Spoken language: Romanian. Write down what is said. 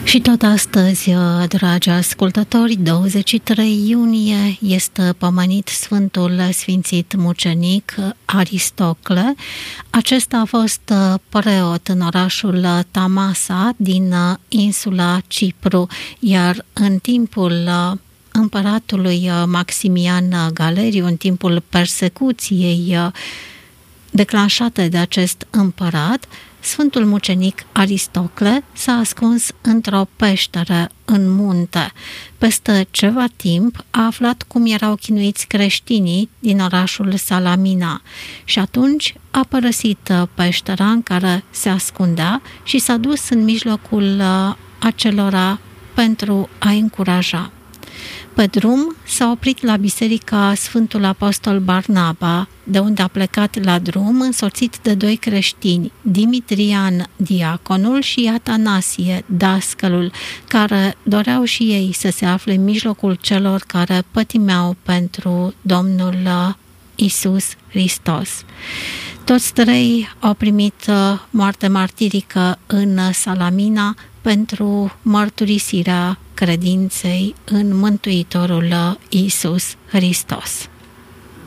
Și tot astăzi, dragi ascultători, 23 iunie, este pomenit Sfântul Sfințit Mucenic Aristocle. Acesta a fost preot în orașul Tamasa din insula Cipru, iar în timpul împăratului Maximian Galeriu, în timpul persecuției declanșate de acest împărat, Sfântul Mucenic Aristocle s-a ascuns într-o peșteră în munte. Peste ceva timp a aflat cum erau chinuiți creștinii din orașul Salamina și atunci a părăsit peștera în care se ascundea și s-a dus în mijlocul acelora pentru a încuraja. Pe drum s-a oprit la biserica Sfântul Apostol Barnaba, de unde a plecat la drum însoțit de doi creștini, Dimitrian, diaconul, și Atanasie, dascălul, care doreau și ei să se afle în mijlocul celor care pătimeau pentru Domnul Iisus Hristos. Toți trei au primit moarte martirică în Salamina pentru mărturisirea credinței în Mântuitorul Iisus Hristos.